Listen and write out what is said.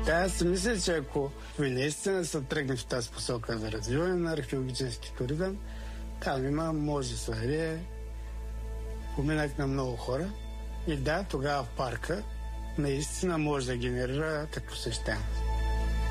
Да, аз си мисля, че ако ви наистина се тръгне в тази посока за развиване на археологически туризъм, там може да се даде поминък на много хора. И да, тогава в парка наистина може да генерира посещаемост.